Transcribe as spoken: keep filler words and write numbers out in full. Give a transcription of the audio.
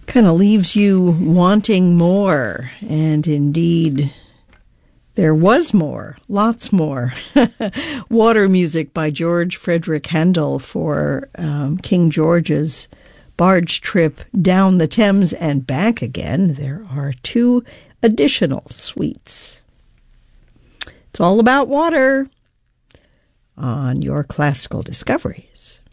kind of leaves you wanting more. And indeed, there was more, lots more. Water music by George Frederick Handel for um, King George's barge trip down the Thames and back again. There are two additional suites. It's all about water on your Classical Discoveries.